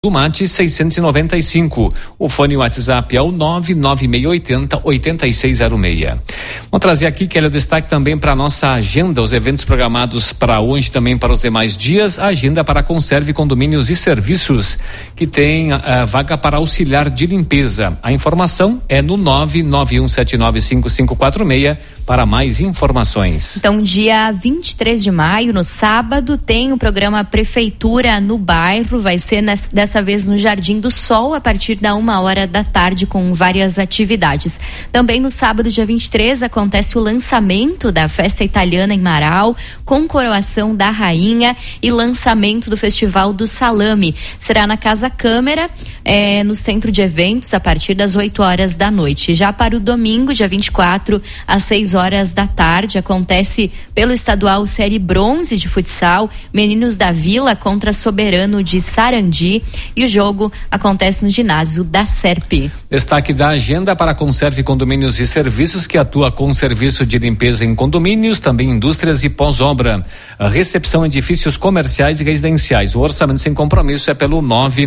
do Mate 695. O fone WhatsApp é o 99680-8606. Vamos trazer aqui, Kelly, o destaque também para nossa agenda, os eventos programados para hoje, também para os demais dias. A agenda para Conserve Condomínios e Serviços, que tem vaga para auxiliar de limpeza. A informação é no 991795546 para mais informações. Então, dia 23 de maio, no sábado, tem o programa Prefeitura no Bairro, vai ser dessa vez no Jardim do Sol, a partir da 1h da tarde, com várias atividades. Também no sábado, dia 23, acontece o lançamento da Festa Italiana em Marau, com coroação da Rainha e lançamento do Festival do Salame. Será na Casa Câmara, no Centro de Eventos, a partir das 8h da noite. Já para o domingo, dia 24, às 6h da tarde, acontece pelo estadual Série Bronze de futsal, Meninos da Vila contra Soberano de Sarandi, e o jogo acontece no ginásio da SERP. Destaque da agenda para Conserve Condomínios e Serviços, que atua com serviço de limpeza em condomínios, também indústrias e pós-obra. A recepção em edifícios comerciais e residenciais. O orçamento sem compromisso é pelo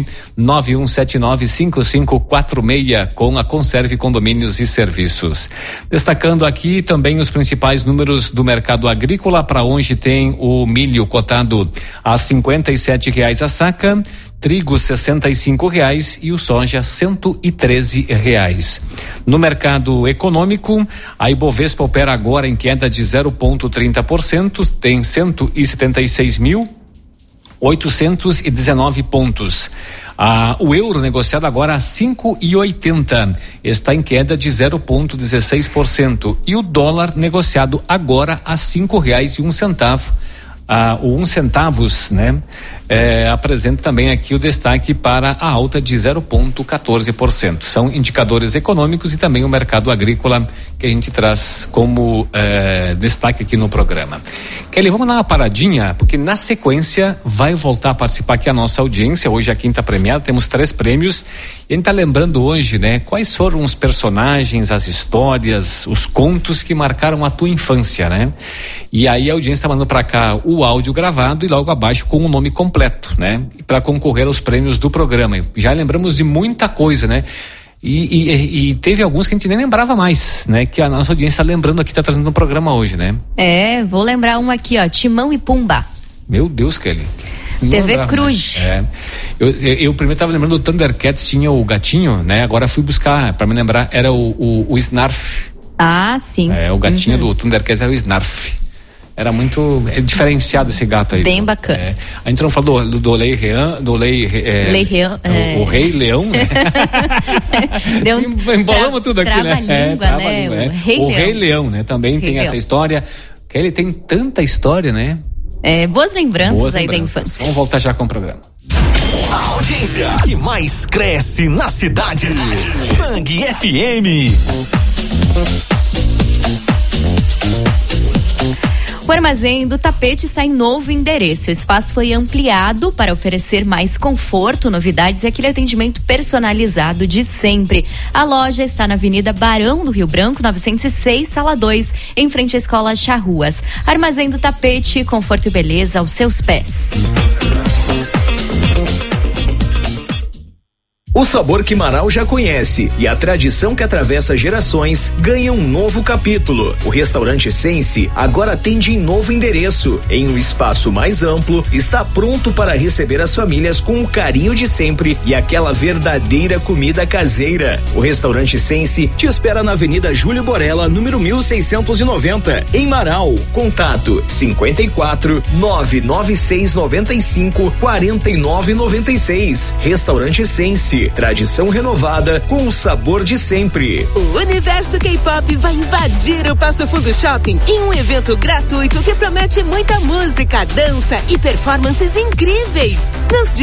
991795546 com a Conserve Condomínios e Serviços. Destacando aqui também os principais números do mercado agrícola. Para hoje tem o milho cotado a R$57 a saca, trigo R$65 e o soja R$113. No mercado econômico, a Ibovespa opera agora em queda de 0,30%, tem 176.819 pontos. O euro negociado agora a 5,80, está em queda de 0,16%, e o dólar negociado agora a R$5,01. O 1 centavos, né? Apresenta também aqui o destaque para a alta de 0,14%. São indicadores econômicos e também o mercado agrícola que a gente traz como destaque aqui no programa. Kelly, vamos dar uma paradinha, porque na sequência vai voltar a participar aqui a nossa audiência. Hoje é a quinta premiada, temos 3 prêmios. E a gente tá lembrando hoje, né? Quais foram os personagens, as histórias, os contos que marcaram a tua infância, né? E aí a audiência tá mandando para cá o áudio gravado e logo abaixo com o nome completo, né? Para concorrer aos prêmios do programa. Já lembramos de muita coisa, né? E teve alguns que a gente nem lembrava mais, né? Que a nossa audiência tá lembrando aqui, tá trazendo no programa hoje, né? Vou lembrar um aqui, ó, Timão e Pumba. Meu Deus, Kelly. TV Cruz. Eu primeiro tava lembrando do Thundercats, tinha o gatinho, né? Agora fui buscar, para me lembrar, era o Snarf. Ah, sim. O gatinho do Thundercats era o Snarf. Era muito diferenciado esse gato aí. Bem bacana. A gente não falou do Lei Rean, o Rei Leão, né? Embolamos tudo aqui, né? O Rei Leão, né? Também tem essa história, que ele tem tanta história, né? Boas lembranças aí da infância. Vamos voltar já com o programa. A audiência que mais cresce na cidade. Fang FM. O Armazém do Tapete está em novo endereço. O espaço foi ampliado para oferecer mais conforto, novidades e aquele atendimento personalizado de sempre. A loja está na Avenida Barão do Rio Branco, 906, sala 2, em frente à Escola Charruas. Armazém do Tapete, conforto e beleza aos seus pés. O sabor que Marau já conhece e a tradição que atravessa gerações ganha um novo capítulo. O restaurante Sense agora atende em novo endereço. Em um espaço mais amplo, está pronto para receber as famílias com o carinho de sempre e aquela verdadeira comida caseira. O restaurante Sense te espera na Avenida Júlio Borella, número 1690, em Marau. Contato 54 996 95 49 96. Restaurante Sense. Tradição renovada com o sabor de sempre. O universo K-pop vai invadir o Passo Fundo Shopping em um evento gratuito que promete muita música, dança e performances incríveis. Nos